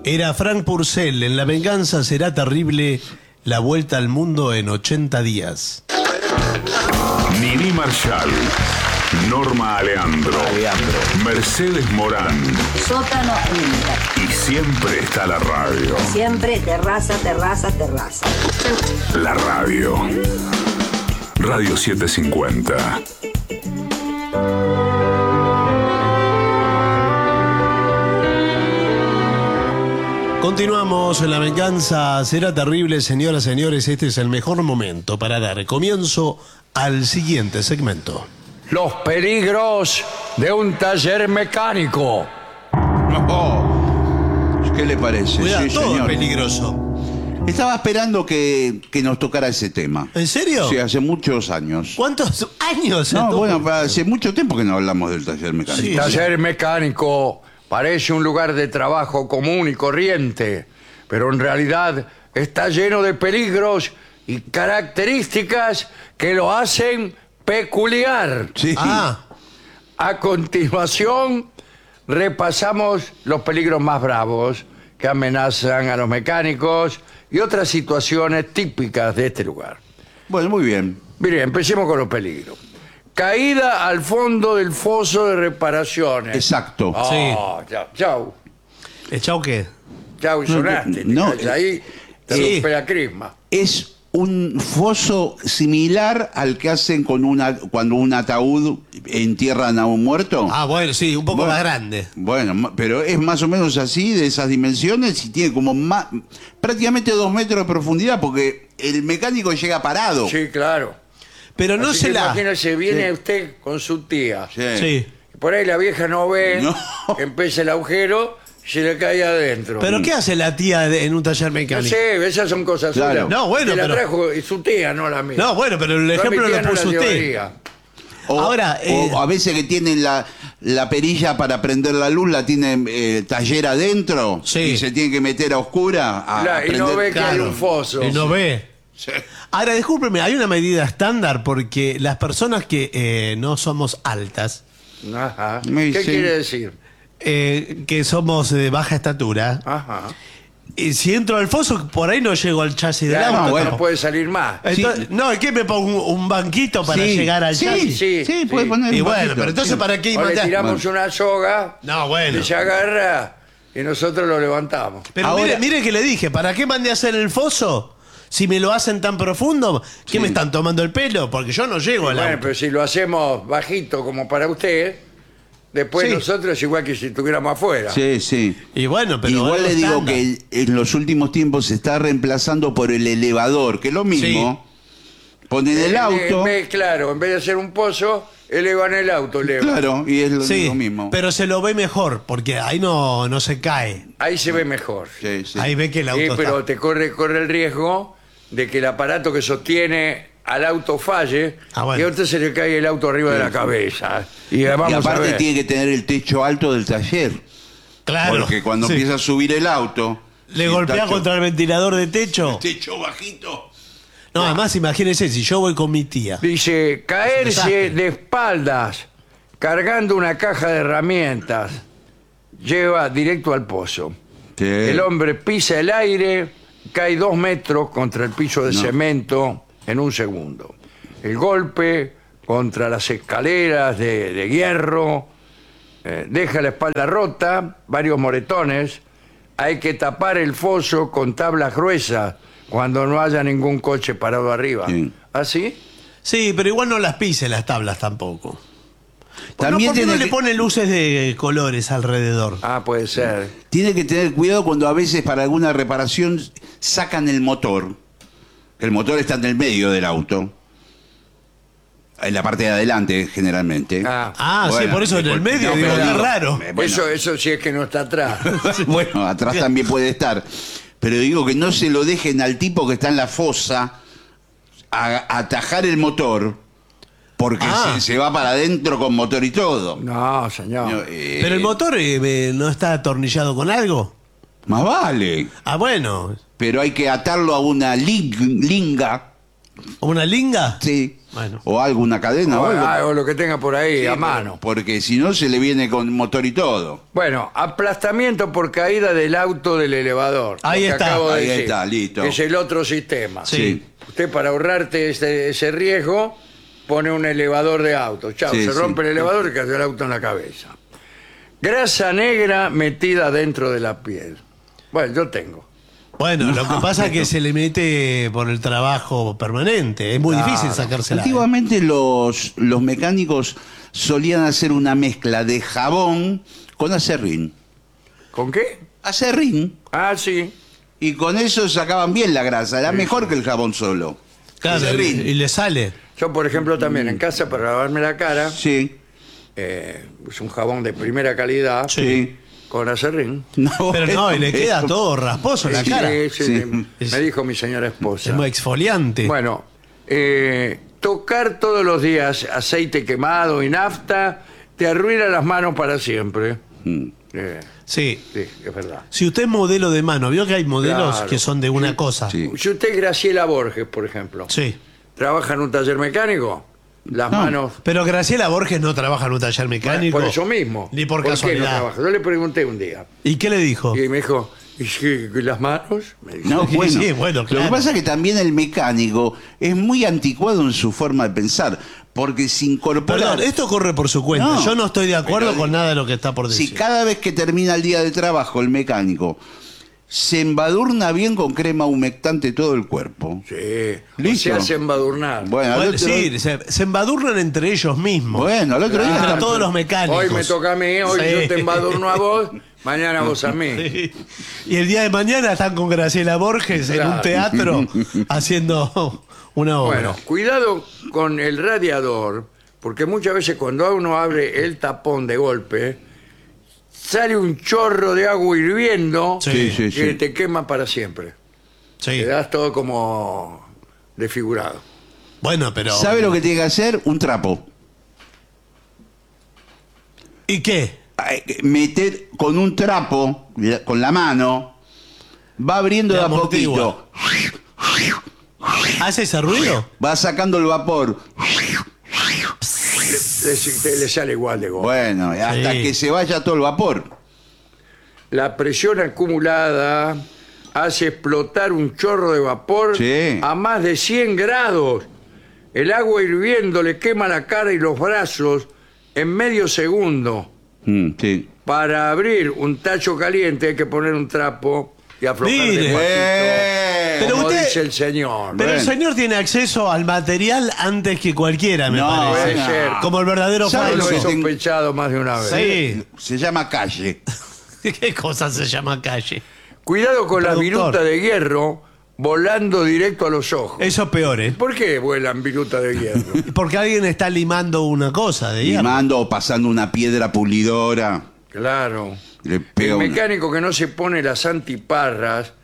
Era Frank Purcell, en La venganza será terrible, la vuelta al mundo en 80 días. Nini Marshall, Norma Aleandro, Mercedes Morán. Sótano Inter. Y siempre está la radio. Siempre terraza, terraza, terraza. La radio. Radio 750. Continuamos en La venganza será terrible, señoras y señores. Este es el mejor momento para dar comienzo al siguiente segmento. Los peligros de un taller mecánico. ¿Qué le parece? Cuidado, Sí, todo señor. peligroso. Estaba esperando que nos tocara ese tema. ¿En serio? Sí, hace muchos años. ¿Cuántos años? No, bueno, hace mucho tiempo que no hablamos del taller mecánico. Sí. Taller mecánico parece un lugar de trabajo común y corriente, pero en realidad está lleno de peligros y características que lo hacen peculiar. Sí. A continuación, repasamos los peligros más bravos que amenazan a los mecánicos y otras situaciones típicas de este lugar. Bueno, muy bien. Mire, empecemos con los peligros. Caída al fondo del foso de reparaciones. Exacto. Chau. ¿Chau qué? Chau, sonaste. no, te caes ahí, te sí. rompe la crisma. Es un foso similar al que hacen cuando un ataúd entierran a un muerto. Ah, bueno, sí, un poco Bueno. más grande. Bueno, pero es más o menos así, de esas dimensiones, y tiene como prácticamente 2 metros de profundidad, porque el mecánico llega parado. Sí, claro. Pero no Así se que la... imagínese, viene Sí. usted con su tía. Sí. Por ahí la vieja no ve, No. que empieza el agujero, se le cae adentro. ¿Pero qué hace la tía en un taller No mecánico? sé, esas son cosas Claro. suyas. No, bueno, Que la pero- trajo su tía, no la mía. No, bueno, pero el Yo a mi ejemplo tía lo no puso la usted. llevaría. Ahora, o a veces que tienen la perilla para prender la luz, la tienen taller adentro, Sí. y se tiene que meter a oscura a Y no prender- ve que hay Claro. un foso. Y no ve. Sí. Ahora, discúlpeme, hay una medida estándar porque las personas que no somos altas, Ajá. Me ¿Qué dice- quiere decir? que somos de baja estatura, Ajá. y si entro al foso, por ahí no llego al chasis del Ya, auto. no, bueno. no puede salir más. Entonces, no, ¿qué me pongo un banquito para Sí, llegar al sí, chasis? Sí, sí, puede sí. poner Y un bueno, poquito. pero entonces Sí. ¿para qué O le mandar? tiramos una soga No, bueno. y se agarra y nosotros lo levantamos. Pero Ahora- mire que le dije, ¿para qué mandé a hacer el foso? Si me lo hacen tan profundo, ¿qué me están tomando el pelo? Porque yo no llego al Bueno, auto. pero si lo hacemos bajito como para usted, después Sí. nosotros igual que si estuviéramos afuera. Sí, sí. Y bueno, pero Igual algo le digo estándar. que en los últimos tiempos se está reemplazando por el elevador, que es lo mismo. Ponen el auto, Claro, en vez de hacer un pozo, elevan el auto. claro, y es Sí, lo mismo. pero se lo ve mejor, porque ahí no se cae. Ahí se ve mejor. Sí, sí. Ahí ve que el Sí, auto pero está... te corre el riesgo de que el aparato que sostiene al auto falle Ah, bueno. y a usted se le cae el auto arriba de la cabeza. Y Y vamos a aparte ver. tiene que tener el techo alto del taller. Claro. Porque cuando Sí. empieza a subir el auto... Le si golpea está contra el ventilador de techo. techo bajito. No, además imagínese, si yo voy con mi tía. Dice, caerse Desastre. de espaldas cargando una caja de herramientas lleva directo al pozo. Sí. El hombre pisa el aire, cae 2 metros contra el piso de No. cemento en un segundo. El golpe contra las escaleras de hierro deja la espalda rota, varios moretones. Hay que tapar el foso con tablas gruesas cuando no haya ningún coche parado arriba. Sí. ¿Ah, sí? Sí, pero igual no las pise las tablas tampoco. También ¿Por qué no tiene le que- pone luces de colores alrededor? Ah, puede ser. Tiene que tener cuidado cuando a veces para alguna reparación sacan el motor. El motor está en el medio del auto. En la parte de adelante, generalmente. Ah, sí, por eso en el medio, no, digo, pero qué raro. bueno, Eso sí es que no está atrás. bueno, atrás también puede estar. Pero digo que no se lo dejen al tipo que está en la fosa a atajar el motor, porque Ah. se va para adentro con motor y todo. No, señor. No, ¿Pero el motor no está atornillado con algo? Más vale. Ah, bueno. Pero hay que atarlo a una linga. ¿Una linga? Sí. Bueno. O alguna cadena o algo. O lo que tenga por ahí Sí, a mano. Porque si no se le viene con motor y todo. Bueno, aplastamiento por caída del auto del elevador. Ahí lo que está. acabo de Ahí decir, está, listo. que es el otro sistema. Sí. Usted, para ahorrarte ese riesgo, pone un elevador de auto. Chao, Sí, se sí. rompe el elevador y cayó el auto en la cabeza. Grasa negra metida dentro de la piel. Bueno, yo tengo. Bueno, lo que pasa es que se le mete por el trabajo permanente. Es muy difícil sacársela. Antiguamente los mecánicos solían hacer una mezcla de jabón con acerrín. ¿Con qué? Acerrín. Ah, sí. Y con eso sacaban bien la grasa. Era mejor que el jabón solo. Claro, Acerrín. y le sale. Yo, por ejemplo, también en casa, para lavarme la cara, Sí. es un jabón de primera calidad Sí. con acerrín. No, Pero no, y le queda eso- todo rasposo en la Sí, cara. sí, Sí. me dijo mi señora esposa. Es muy exfoliante. Bueno, tocar todos los días aceite quemado y nafta te arruina las manos para siempre. Sí. Sí, es verdad. Si usted es modelo de mano, vio que hay modelos Claro. que son de una cosa. Sí. Si usted es Graciela Borges, por ejemplo, Sí. trabaja en un taller mecánico, las No. manos... Pero Graciela Borges no trabaja en un taller mecánico. Por eso mismo. Ni por qué no casualidad. trabaja? Yo le pregunté un día ¿Y qué le dijo? y me dijo, ¿y si las manos? Me dice. No, Sí, bueno. sí, bueno, Lo claro. que pasa es que también el mecánico es muy anticuado en su forma de pensar, porque se incorpora... Perdón, esto corre por su cuenta. No, Yo no estoy de acuerdo pero- con nada de lo que está por Si decir. cada vez que termina el día de trabajo el mecánico se embadurna bien con crema humectante todo el cuerpo. Sí, Listo. se hace embadurnar. Bueno, al Bueno, otro, sí, se embadurnan entre ellos mismos. bueno, al otro día Entre están- todos los mecánicos. Hoy me toca a mí, hoy Sí. yo te embadurno a vos, mañana vos a mí. Sí. Y el día de mañana están con Graciela Borges en un Claro. teatro haciendo una obra. Bueno, cuidado con el radiador, porque muchas veces cuando uno abre el tapón de golpe, sale un chorro de agua hirviendo Sí, sí, que sí. te quema para siempre. Sí. Quedás todo como desfigurado. Bueno, pero. ¿Sabe lo que tiene que hacer? Un trapo. ¿Y qué? Meter con un trapo, con la mano, va abriendo Te de a amortigua. poquito, ¿Hace ese ruido? va sacando el vapor. Le sale igual de golpe. Bueno, hasta Sí. que se vaya todo el vapor. La presión acumulada hace explotar un chorro de vapor Sí. a más de 100 grados. El agua hirviendo le quema la cara y los brazos en medio segundo. Sí. Para abrir un tacho caliente hay que poner un trapo y aflojar Mire. despacito, Pero como usted- dice el señor. Pero el Bueno. señor tiene acceso al material antes que cualquiera, me No, parece. puede ser. Como el verdadero ¿Sabe Yo lo he falso. que- sospechado más de una vez. Sí. Se llama calle. ¿Qué cosa se llama calle? Cuidado con la Productor. viruta de hierro volando directo a los ojos. Eso es peor, ¿eh? ¿Por qué vuelan viruta de hierro? Porque alguien está limando una cosa de hierro. Limando o pasando una piedra pulidora. Claro. Le pega El una- mecánico que no se pone las antiparras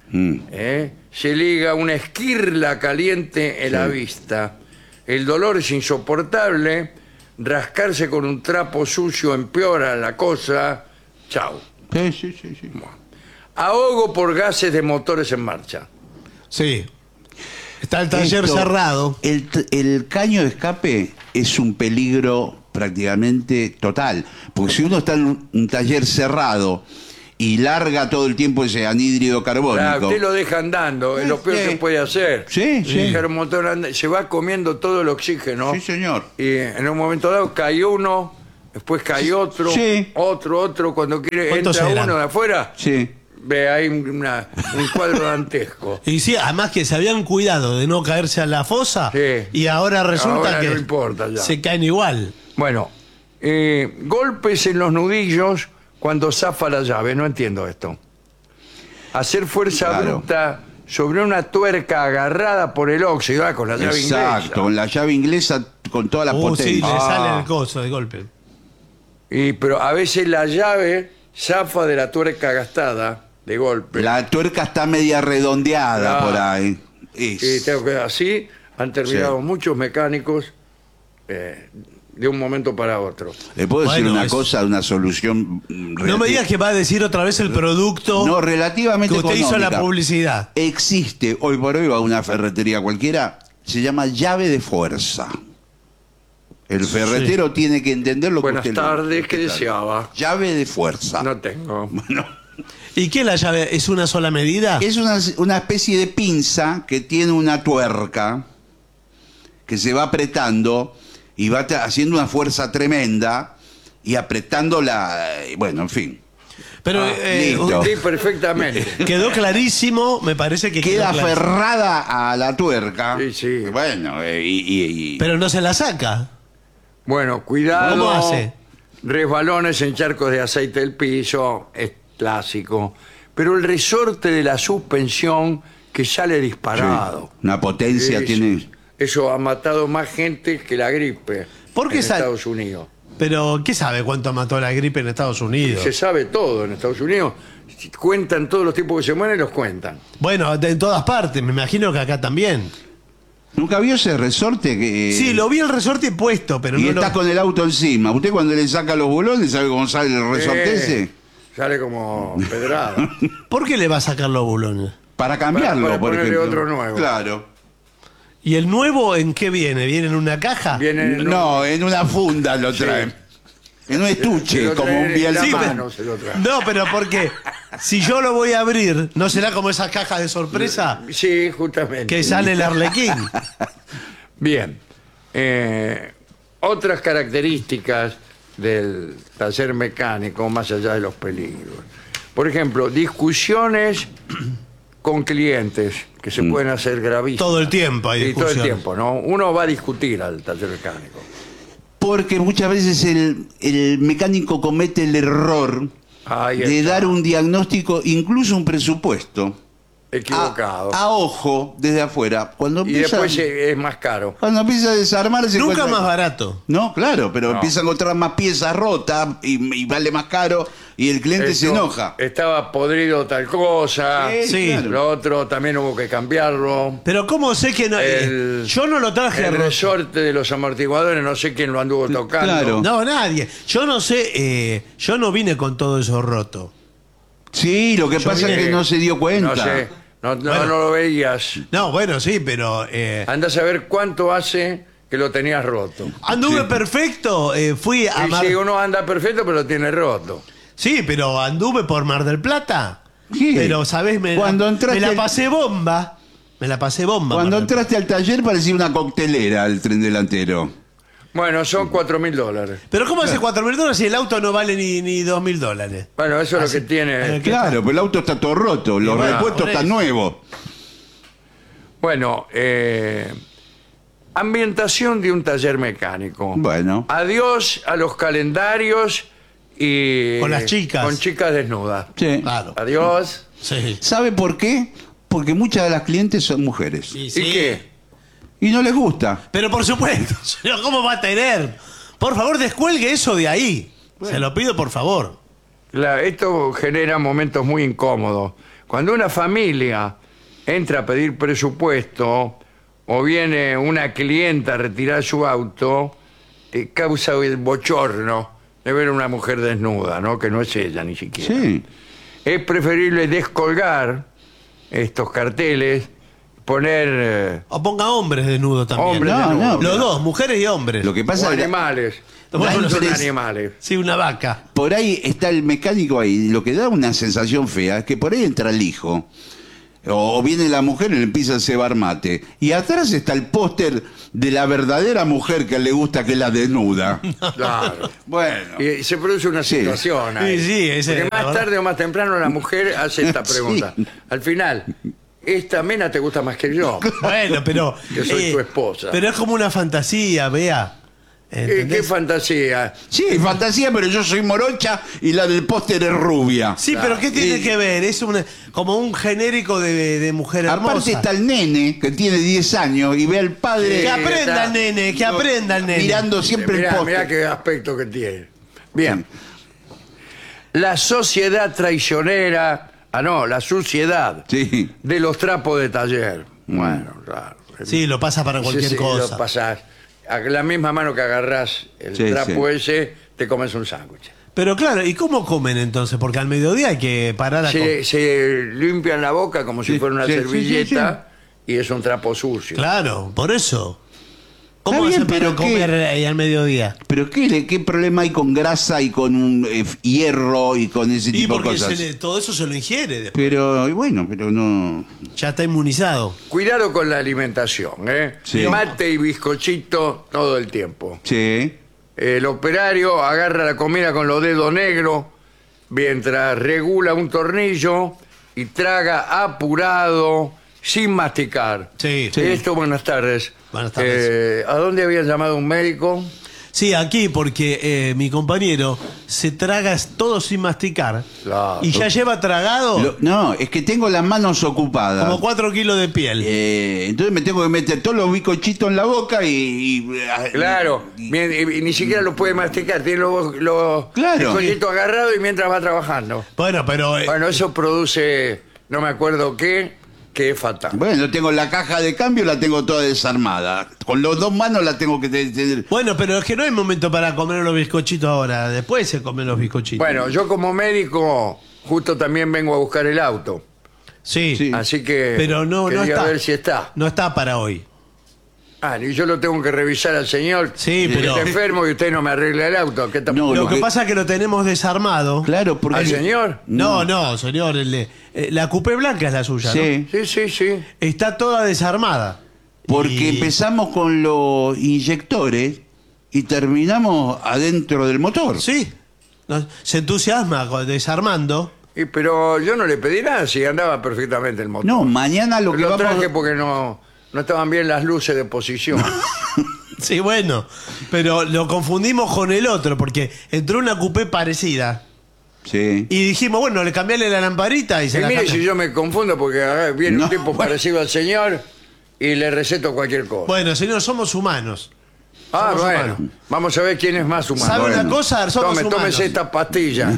se liga una esquirla caliente en la vista. El dolor es insoportable. Rascarse con un trapo sucio empeora la cosa. Chao. Sí. Ahogo por gases de motores en marcha. Sí. Está el taller Esto- cerrado. El caño de escape es un peligro prácticamente total. Porque si uno está en un taller cerrado y larga todo el tiempo ese anhídrido carbónico. Usted lo deja andando, es lo peor Sí. que puede hacer. Sí, sí. Dejar un motor se va comiendo todo el oxígeno. Sí, señor. Y en un momento dado cayó uno, después cayó otro, Sí. otro. Cuando quiere ¿Cuántos entra eran? uno de afuera, Sí. ve ahí un cuadro dantesco. Y sí, además que se habían cuidado de no caerse a la fosa Sí. y ahora resulta Ahora que no importa ya. se caen igual. Bueno, golpes en los nudillos cuando zafa la llave. No entiendo esto. Hacer fuerza Claro. bruta sobre una tuerca agarrada por el óxido, con la llave Exacto. inglesa. Con la llave inglesa con toda la Sí, potencia. le sale el coso de golpe. Pero a veces la llave zafa de la tuerca gastada de golpe. La tuerca está media redondeada Claro. por ahí. Y tengo que así han terminado Sí. muchos mecánicos de un momento para otro. Le puedo decir Bueno, una es- cosa, una solución. No me digas que va a decir otra vez el producto No, relativamente que usted hizo la económica. publicidad. Existe, hoy por hoy va a una ferretería cualquiera, se llama llave de fuerza. El ferretero tiene que entender lo Buenas que usted tardes, ¿qué tal? deseaba? Llave de fuerza. No tengo. Bueno, ¿Y qué es la llave? ¿Es una sola medida? es una especie de pinza que tiene una tuerca que se va apretando y va haciendo una fuerza tremenda y apretando bueno, en fin. Pero listo. Sí, perfectamente. quedó clarísimo, me parece que Queda quedó clarísimo. aferrada a la tuerca. Sí, sí. Bueno, Pero no se la saca. Bueno, cuidado. ¿Cómo hace? Resbalones en charcos de aceite del piso, es clásico. Pero el resorte de la suspensión que sale disparado. sí, una potencia Eso- tiene. Eso ha matado más gente que la gripe ¿Por qué en sale? Estados Unidos. Pero, ¿qué sabe cuánto mató la gripe en Estados Unidos? Se sabe todo en Estados Unidos. Cuentan todos los tipos que se mueren, los cuentan. Bueno, en todas partes, me imagino que acá también. ¿Nunca vio ese resorte que Sí, lo vi el resorte puesto, pero y no está lo... con el auto encima? ¿Usted cuando le saca los bolones sabe cómo sale el resorte ese? Sale como pedrada. ¿Por qué le va a sacar los bulones? Para cambiarlo, Para por ponerle ejemplo. otro nuevo. Claro. ¿Y el nuevo en qué viene? ¿Viene en una caja? Viene en No, en una funda lo traen. En un Se estuche, lo como traen un en la bielcito. mano, se lo traen. No, pero porque si yo lo voy a abrir, ¿no será como esas cajas de sorpresa Sí, justamente. que sale el arlequín? Bien. Otras características del taller mecánico, más allá de los peligros. Por ejemplo, discusiones con clientes que se pueden hacer gravísimas. Todo el tiempo hay Sí, todo el discusiones. tiempo, ¿no? Uno va a discutir al taller mecánico. Porque muchas veces el mecánico comete el error Ahí de está. dar un diagnóstico, incluso un presupuesto, Equivocado. a ojo, desde afuera. Cuando y empieza, después es más caro. cuando empieza a desarmarse... Nunca encuentra- más barato. No, claro, pero No. empieza a encontrar más piezas rotas y vale más caro y el cliente se Esto, enoja. Estaba podrido tal cosa. Sí. claro. Lo otro también hubo que cambiarlo. Pero ¿cómo sé que no? Yo no lo traje El roto. resorte de los amortiguadores, no sé quién lo anduvo tocando. Claro. No, nadie. Yo no sé, yo no vine con todo eso roto. Sí, lo que pasa vine- es que no se dio cuenta. No sé, no Bueno. lo veías. No, bueno, sí, pero Andás a ver cuánto hace que lo tenías roto. anduve perfecto. Fui a Y Mar... si uno anda perfecto, pero lo tiene roto. Sí, pero anduve por Mar del Plata. ¿Qué? Pero, ¿sabés? Cuando entraste me la al- pasé bomba. Me la pasé bomba. Cuando Mar del entraste al taller parecía una coctelera el tren delantero. Bueno, son $4.000. Pero ¿cómo hace $4.000 si el auto no vale ni $2.000? Bueno, eso es lo que tiene. ¿Qué Claro, pero el auto está todo roto, los bueno, repuestos por están eso. nuevos. Bueno, ambientación de un taller mecánico. Bueno. Adiós a los calendarios y... Con las chicas. Con chicas desnudas. Sí. Claro. Adiós. Sí. ¿Sabe por qué? Porque muchas de las clientes son mujeres. Y ¿Y sí. qué? Y no les gusta. Pero por supuesto, señor, ¿cómo va a tener? Por favor, descuelgue eso de ahí. Se lo pido, por favor. Esto genera momentos muy incómodos. Cuando una familia entra a pedir presupuesto o viene una clienta a retirar su auto, causa el bochorno de ver a una mujer desnuda, ¿no? Que no es ella ni siquiera. Sí. Es preferible descolgar estos carteles, poner O ponga hombres desnudos también. hombres No, desnudos. no. Los dos, mujeres y hombres. Lo que O pasa es que animales. Bueno, No son es- animales. Sí, una vaca. por ahí está el mecánico ahí. Lo que da una sensación fea es que por ahí entra el hijo. O viene la mujer y le empieza a cebar mate. Y atrás está el póster de la verdadera mujer que le gusta que la desnuda. Claro. Bueno. Y se produce una Sí. situación ahí. Sí, sí, ese- Porque la más verdad. tarde o más temprano la mujer hace esta Sí. pregunta. Al final, esta mena te gusta más que yo. Bueno, pero... Que soy tu esposa. Pero es como una fantasía, vea. ¿Qué ¿Entendés? fantasía? Sí, fantasía, pero yo soy morocha y la del póster es rubia. Sí, pero ¿qué tiene Y- que ver? Es como un genérico de mujer hermosa. Aparte está el nene que tiene 10 años y ve al padre Que aprenda está- el nene, que aprenda el nene. mirando siempre el Mirá, póster. mirá qué aspecto que tiene. Bien. La sociedad traicionera. Ah, no, la suciedad Sí. de los trapos de taller. Bueno, claro. Sí, lo pasa para cualquier Sí, cosa. Lo pasás. A la misma mano que agarrás el Sí, trapo sí. ese, te comes un sándwich. Pero claro, ¿y cómo comen entonces? Porque al mediodía hay que parar a comer. Se limpian la boca como si Sí, fuera una sí, sí, servilleta y es un trapo sucio. Claro, por eso. ¿Cómo Está hacen bien, para pero ¿qué? comer ahí al mediodía? ¿Pero qué problema hay con grasa y con hierro y con ese Y tipo de porque cosas? todo eso se lo ingiere después. Pero, y bueno, pero no... Ya está inmunizado. Cuidado con la alimentación, ¿eh? Sí. Mate y bizcochito todo el tiempo. Sí. El operario agarra la comida con los dedos negros mientras regula un tornillo y traga apurado sin masticar. Sí. Esto, buenas tardes. Buenas tardes. ¿A dónde había llamado un médico? Sí, aquí porque mi compañero se traga todo sin masticar. Claro. Y ya lleva tragado No, es que tengo las manos ocupadas. como 4 kilos de piel. Entonces me tengo que meter todos los bizcochitos en la boca Claro, y ni siquiera lo puede masticar, tiene los Claro. bizcochitos agarrados y mientras va trabajando. Bueno, pero Bueno, eso produce, no me acuerdo qué, que es fatal. Bueno, tengo la caja de cambio, la tengo toda desarmada. Con las dos manos la tengo que tener. bueno, pero es que no hay momento para comer los bizcochitos ahora. Después se comen los bizcochitos. Bueno, yo como médico justo también vengo a buscar el auto, sí, Sí. así que pero no quería está. ver si está. No está para hoy. Y yo lo tengo que revisar al señor. Sí, que pero- está enfermo y usted no me arregla el auto. ¿Qué está- No, Lo lo que que- pasa es que lo tenemos desarmado. Claro, porque. ¿Al señor? No, señor. La coupé blanca es la suya, ¿no? Sí. Sí, sí, sí. Está toda desarmada. Porque Y- empezamos con los inyectores y terminamos adentro del motor. Sí. Se entusiasma desarmando. Pero yo no le pedí nada si andaba perfectamente el motor. No, mañana lo que Lo vamos traje porque no estaban bien las luces de posición. Sí, bueno. Pero lo confundimos con el otro porque entró una coupé parecida. Sí. Y dijimos, bueno, le cambiarle la lamparita y Y se la mire cambió. si yo me confundo porque viene No, un tipo bueno. parecido al señor y le receto cualquier cosa. Bueno, señor, somos humanos. Bueno, humanos. vamos a ver quién es más humano. ¿Sabe Bueno. una cosa? Somos humanos. Tómese esta pastilla.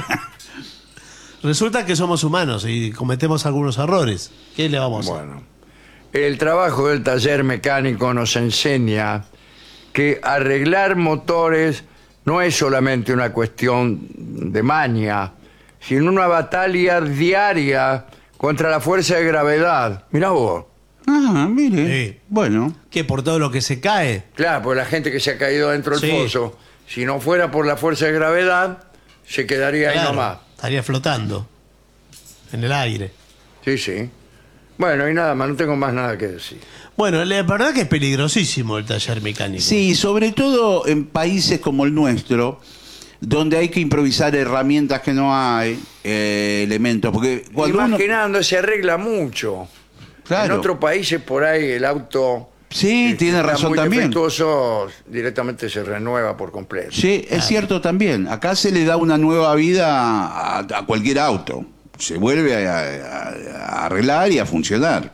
Resulta que somos humanos y cometemos algunos errores. ¿Qué le vamos a hacer? Bueno, el trabajo del taller mecánico nos enseña que arreglar motores no es solamente una cuestión de maña, sino una batalla diaria contra la fuerza de gravedad. Mirá vos. Ah, mire. Sí. Bueno. ¿Qué? ¿Por todo lo que se cae? Claro, pues la gente que se ha caído dentro del Sí. pozo, si no fuera por la fuerza de gravedad, se quedaría ahí Claro, nomás. estaría flotando en el aire. Sí, sí. Bueno, y nada más, no tengo más nada que decir. Bueno, la verdad que es peligrosísimo el taller mecánico. Sí, sobre todo en países como el nuestro, donde hay que improvisar herramientas que no hay, elementos. Porque Y cuando más uno. que nada no se arregla mucho. Claro. En otros países por ahí el auto Sí, tiene está razón muy también. defectuoso, directamente se renueva por completo. Sí, es cierto también. Acá se le da una nueva vida a cualquier auto. Se vuelve a arreglar y a funcionar.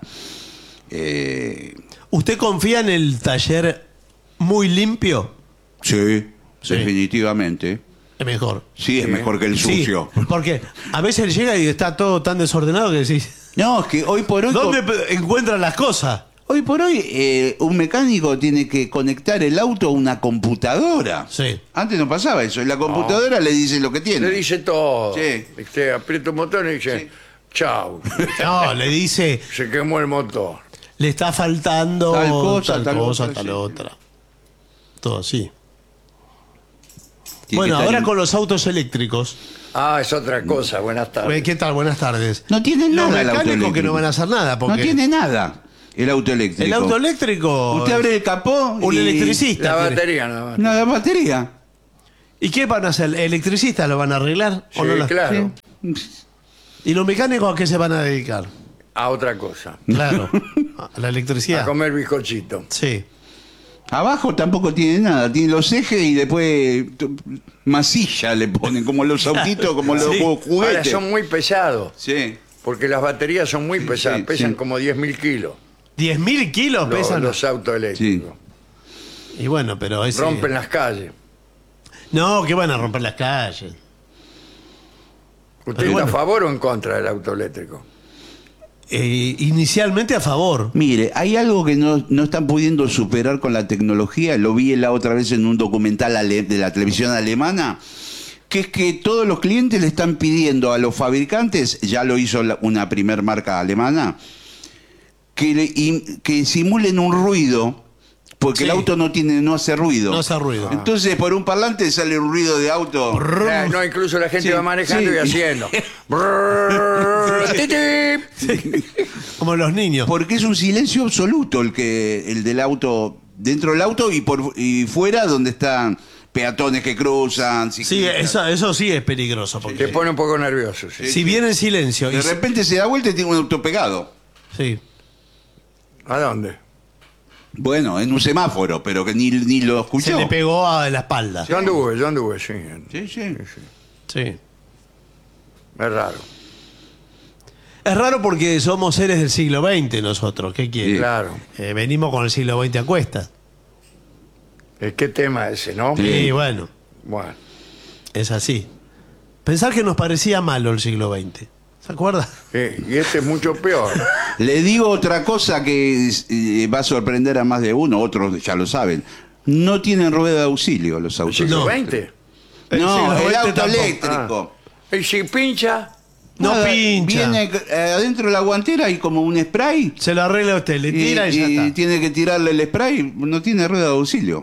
¿Usted confía en el taller muy limpio? Sí, Sí. definitivamente. Es mejor. Sí, es mejor que el Sí, sucio. porque a veces llega y está todo tan desordenado que decís, No, es que hoy por hoy. ¿dónde encuentran las cosas? Hoy por hoy, un mecánico tiene que conectar el auto a una computadora. Sí. Antes no pasaba eso. Y la computadora le dice lo que tiene. Le dice todo. Sí. Usted aprieta un botón y dice, chau, No, le dice, se quemó el motor. le está faltando Tal cosa, tal cosa, otra, tal sí. otra. Todo así. Tiene Bueno, que estar ahora en- con los autos eléctricos. Es otra cosa, buenas tardes. ¿Qué tal? Buenas tardes. No tiene Los nada el auto mecánicos eléctrico. que no van a hacer nada. Porque No tiene nada el auto eléctrico. el auto eléctrico. Usted abre el capó un y... electricista. La tiene. batería nada más. Una batería. ¿Y qué van a hacer? ¿Electricistas lo van a arreglar? Sí, ¿O no lo- claro, ¿Y los mecánicos a qué se van a dedicar? a otra cosa. Claro, a la A electricidad. comer bizcochito. Sí. Abajo tampoco tiene nada. Tiene los ejes y después masilla le ponen, como los autitos, como los Sí. Ahora juguetes. son muy pesados, Sí. porque las baterías son muy pesadas, sí, pesan sí. como 10.000 kilos 10.000 kilos los, pesan. los autos eléctricos. Y bueno, pero ese... Rompen las calles. No, que van a romper las calles. ¿Usted Pero está bueno. a favor o en contra del auto eléctrico? Inicialmente a favor. Mire, hay algo que no están pudiendo superar con la tecnología. Lo vi la otra vez en un documental de la televisión alemana, que es que todos los clientes le están pidiendo a los fabricantes, ya lo hizo una primer marca alemana, que simulen un ruido porque Sí. el auto no hace ruido. No hace ruido. Entonces por un parlante sale un ruido de auto. No, incluso la gente Sí, va manejando sí. y haciendo. Brrr, titip. Como los niños. Porque es un silencio absoluto el del auto, dentro del auto y fuera donde están peatones que cruzan. Sí, ciclistas. eso sí es peligroso. Te Porque pone un poco nervioso. Sí. si viene en silencio. De repente se da vuelta y tiene un auto pegado. Sí. ¿A dónde? Bueno, en un semáforo, pero que ni lo Se escuchó. le pegó a la espalda. Yo anduve, sí. Sí, sí. Sí. Es raro. Es raro porque somos seres del siglo XX nosotros. ¿Qué quiere? Claro. Venimos con el siglo XX a cuestas. ¿Qué tema ese, no? Sí. Y bueno, Bueno. es así. Pensar que nos parecía malo el siglo XX. ¿Se acuerda? Y este es mucho peor. Le digo otra cosa que va a sorprender a más de uno, otros ya lo saben. No tienen rueda de auxilio los ¿El autos. siglo No. XX? No, siglo el XX auto tampoco. eléctrico. Y si pincha, No Nada, pincha. Viene adentro de la guantera hay como un spray. Se lo arregla usted, le tira y, ya está. tiene que tirarle el spray. No tiene rueda de auxilio.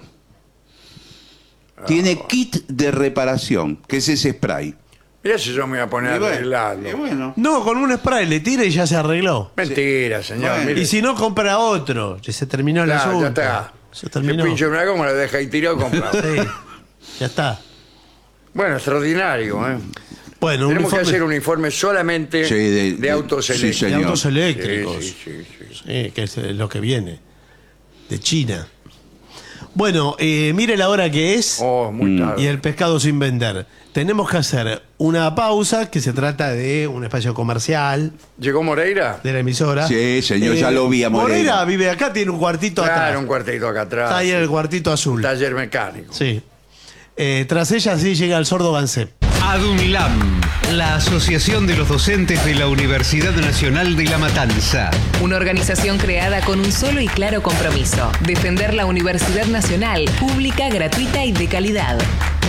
Tiene kit de reparación, que es ese spray. mirá si yo me voy a poner a arreglarlo. y bueno. No, con un spray le tira y ya se arregló. Mentira, señor. Bueno. mire. Y si no, compra otro. Ya se terminó el Claro, asunto. ya está. Se terminó. Si pincha una goma, la deja ahí tirado y compra. Sí, ya está. Bueno, extraordinario, ¿eh? Bueno, Tenemos que uniforme- hacer un informe solamente Sí, de autos sí, eléctricos. de señor. autos eléctricos. Sí, sí, sí, sí. Sí, que es lo que viene. De China. Bueno, mire la hora que es Oh, muy tarde. y el pescado sin vender. Tenemos que hacer una pausa que se trata de un espacio comercial ¿Llegó Moreira? de la emisora. Sí, señor, ya lo vi a Moreira. Vive acá, tiene un cuartito Claro, atrás. un cuartito acá atrás. Está ahí en el cuartito azul. Taller mecánico. Sí. Tras ella sí llega el sordo Gansé. ADUNLAM, la Asociación de los Docentes de la Universidad Nacional de La Matanza. Una organización creada con un solo y claro compromiso: defender la Universidad Nacional, pública, gratuita y de calidad.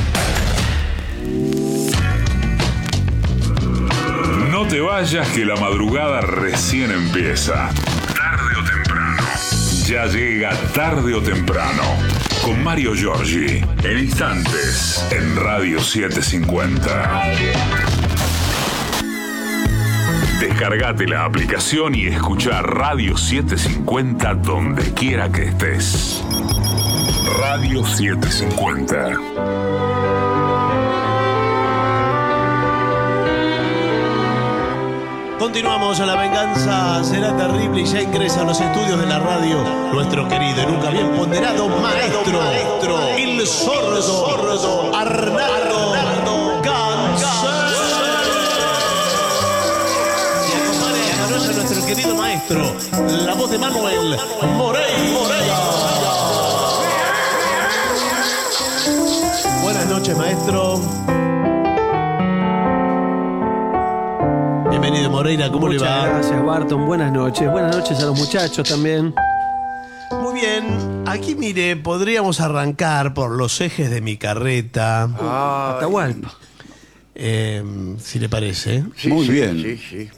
No te vayas que la madrugada recién empieza. Tarde o temprano. Ya llega Tarde o Temprano. Con Mario Giorgi. En instantes. En Radio 750. Descargate la aplicación y escucha Radio 750 donde quiera que estés. Radio 750. Continuamos, la venganza será terrible y ya ingresa a los estudios de la radio nuestro querido y nunca bien ponderado maestro, el sordo Arnaldo Gansé. Y acompaña esta noche a nuestro querido maestro, la voz de Manuel Moreira. Buenas noches, maestro. Bienvenido, Moreira, ¿cómo le Muchas va? gracias, Barton. Buenas noches a los muchachos también. Muy bien, aquí mire, podríamos arrancar por los ejes de mi carreta, Atahualpa. si le parece. Sí, Muy sí, bien. Sí, sí.